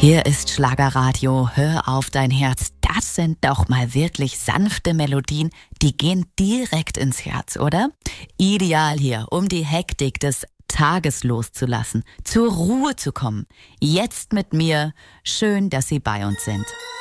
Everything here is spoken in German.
Hier ist Schlagerradio, hör auf dein Herz. Das sind doch mal wirklich sanfte Melodien, die gehen direkt ins Herz, oder? Ideal hier, um die Hektik des Tages loszulassen, zur Ruhe zu kommen. Jetzt mit mir, schön, dass Sie bei uns sind.